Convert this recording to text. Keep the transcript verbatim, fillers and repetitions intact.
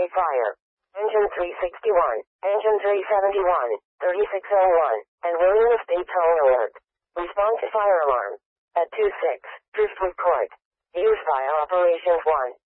indicate fire. Engine three sixty-one, engine three seventy-one, thirty-six oh one, and Williams Bay tow alert. Respond to fire alarm. At two six, Driftwood Court. Use via Operations one.